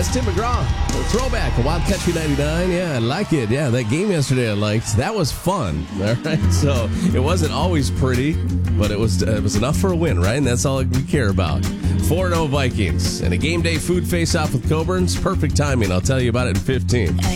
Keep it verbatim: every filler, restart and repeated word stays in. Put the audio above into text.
That's Tim McGraw. A throwback, a Wild Country ninety-nine. Yeah, I like it. Yeah, that game yesterday I liked. That was fun. All right, so it wasn't always pretty, but it was it was enough for a win, right? And that's all we care about. four and oh Vikings and a game day food face-off with Coburn's. Perfect timing. I'll tell you about it in fifteen.